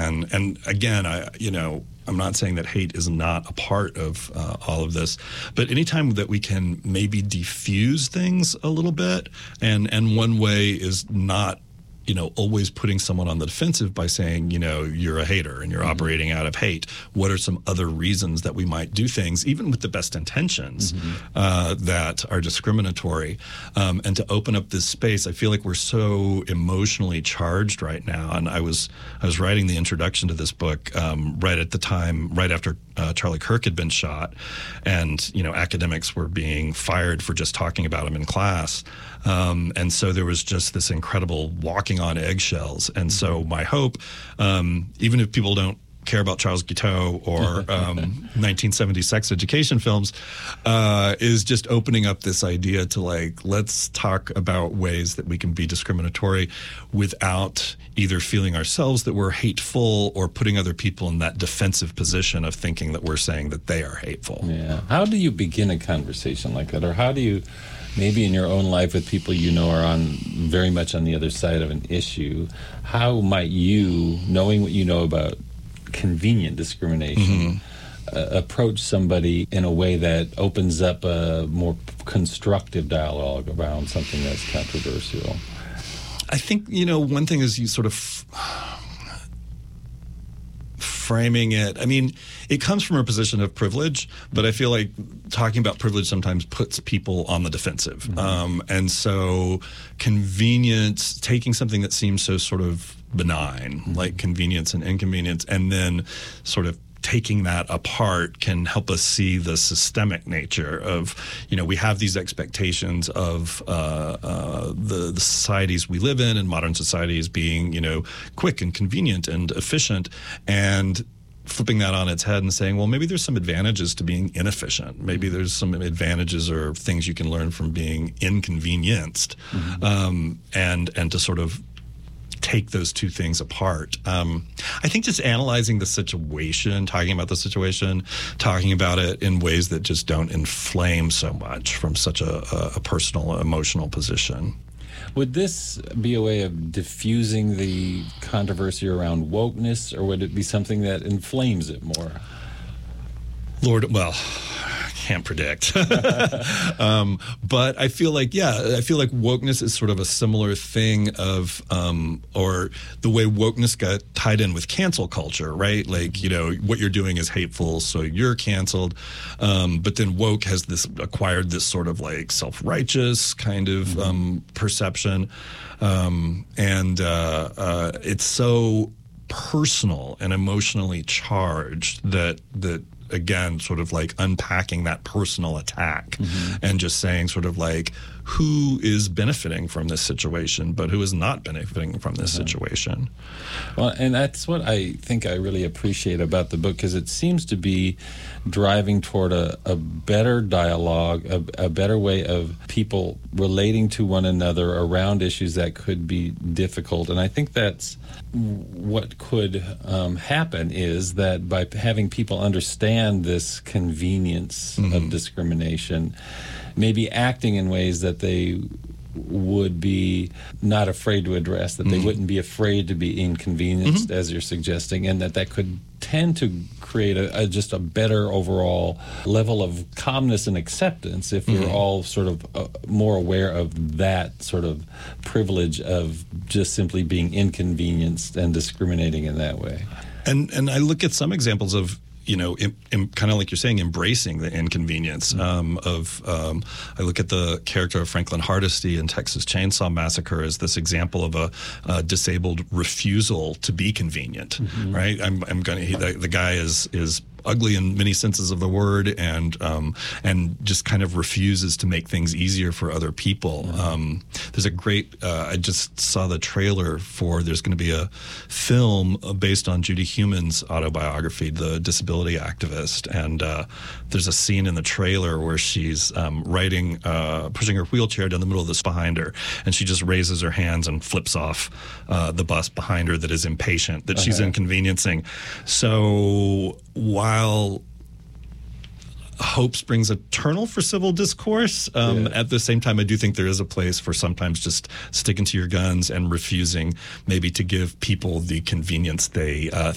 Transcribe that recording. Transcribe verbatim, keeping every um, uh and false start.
And and again, I you know, I'm not saying that hate is not a part of uh, all of this, but anytime that we can maybe diffuse things a little bit, and and one way is not, you know, always putting someone on the defensive by saying, you know, you're a hater and you're mm-hmm. operating out of hate. What are some other reasons that we might do things, even with the best intentions, mm-hmm. uh, that are discriminatory? Um, and to open up this space, I feel like we're so emotionally charged right now. And I was I was writing the introduction to this book um, right at the time, right after uh, Charlie Kirk had been shot, and you know, academics were being fired for just talking about him in class. Um, and so there was just this incredible walking on eggshells. And so my hope, um, even if people don't care about Charles Guiteau or um, nineteen seventies sex education films, uh, is just opening up this idea to, like, let's talk about ways that we can be discriminatory without either feeling ourselves that we're hateful or putting other people in that defensive position of thinking that we're saying that they are hateful. Yeah. How do you begin a conversation like that? Or how do you, maybe in your own life with people you know are on very much on the other side of an issue, how might you, knowing what you know about convenient discrimination, mm-hmm. uh, approach somebody in a way that opens up a more constructive dialogue around something that's controversial? I think, you know, one thing is you sort of framing it. I mean, it comes from a position of privilege, but I feel like talking about privilege sometimes puts people on the defensive. Mm-hmm. Um, and so convenience, taking something that seems so sort of benign, mm-hmm. like convenience and inconvenience, and then sort of taking that apart can help us see the systemic nature of, you know, we have these expectations of uh, uh, the, the societies we live in, and modern societies being, you know, quick and convenient and efficient, and flipping that on its head and saying, well, maybe there's some advantages to being inefficient. Maybe there's some advantages or things you can learn from being inconvenienced, mm-hmm. um, and and to sort of take those two things apart. Um, I think just analyzing the situation, talking about the situation, talking about it in ways that just don't inflame so much from such a, a, a personal, emotional position. Would this be a way of diffusing the controversy around wokeness, or would it be something that inflames it more? Lord, well, I can't predict. um, but I feel like, yeah, I feel like wokeness is sort of a similar thing of, um, or the way wokeness got tied in with cancel culture, right? Like, you know, what you're doing is hateful, so you're canceled. Um, but then woke has this acquired this sort of like self-righteous kind of mm-hmm. um, perception. Um, and uh, uh, it's so personal and emotionally charged that that again, sort of like unpacking that personal attack, mm-hmm. and just saying sort of like, who is benefiting from this situation, but who is not benefiting from this mm-hmm. situation. Well, and that's what I think I really appreciate about the book, because it seems to be driving toward a, a better dialogue, a, a better way of people relating to one another around issues that could be difficult. And I think that's what could um, happen, is that by having people understand this convenience mm-hmm. of discrimination, maybe acting in ways that they would be not afraid to address, that they mm-hmm. wouldn't be afraid to be inconvenienced, mm-hmm. as you're suggesting, and that that could tend to create a, a just a better overall level of calmness and acceptance if mm-hmm. we're all sort of uh, more aware of that sort of privilege of just simply being inconvenienced and discriminating in that way. And and I look at some examples of, you know, kind of like you're saying, embracing the inconvenience mm-hmm. um, of, um, I look at the character of Franklin Hardesty in Texas Chainsaw Massacre as this example of a, a disabled refusal to be convenient, mm-hmm. right? I'm, I'm going to, the, the guy is, is ugly in many senses of the word, and um, and just kind of refuses to make things easier for other people. Mm-hmm. Um, there's a great, uh, I just saw the trailer for, there's going to be a film based on Judy Heumann's autobiography, the disability activist, and uh, there's a scene in the trailer where she's um, riding, uh, pushing her wheelchair down the middle of this behind her, and she just raises her hands and flips off uh, the bus behind her that is impatient, that okay. she's inconveniencing. So while hope springs eternal for civil discourse, um, yeah. at the same time, I do think there is a place for sometimes just sticking to your guns and refusing maybe to give people the convenience they uh,